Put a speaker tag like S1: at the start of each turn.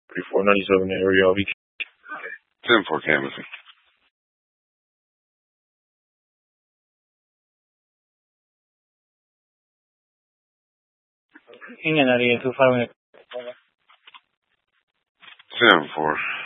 S1: 3497 area LV.
S2: 10-4 canvassing.
S3: Indian 98 251.
S2: 10-4.